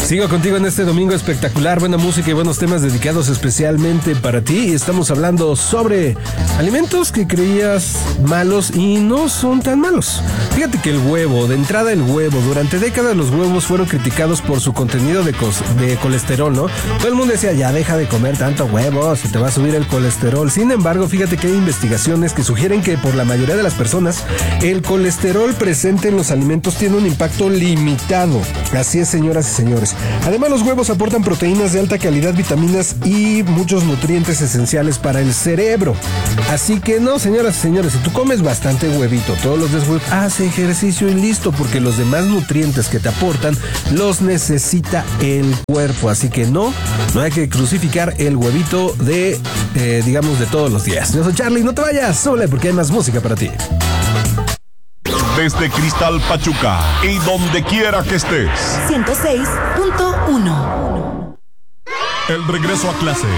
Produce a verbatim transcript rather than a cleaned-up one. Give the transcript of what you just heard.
Sigo contigo en este domingo espectacular, buena música y buenos temas dedicados especialmente para ti. Y estamos hablando sobre alimentos que creías malos y no son tan malos. Fíjate que el huevo, de entrada el huevo, durante décadas los huevos fueron criticados por su contenido de, cos- de colesterol, ¿no? Todo el mundo decía, ya deja de comer tanto huevo, se te va a subir el colesterol. Sin embargo, fíjate que hay investigaciones que sugieren que por la mayoría de las personas, el colesterol presente en los alimentos tiene un impacto limitado. Así es, señoras y señores. Además, los huevos aportan proteínas de alta calidad, vitaminas y muchos nutrientes esenciales para el cerebro. Así que no, señoras y señores, si tú comes bastante huevito todos los días, huevo, haz ejercicio y listo, porque los demás nutrientes que te aportan los necesita el cuerpo. Así que no, no hay que crucificar el huevito de, eh, digamos, de todos los días. Yo soy Charlie, no te vayas, sole, porque hay más música para ti. Desde Cristal Pachuca y donde quiera que estés. ciento seis punto uno. El regreso a clases.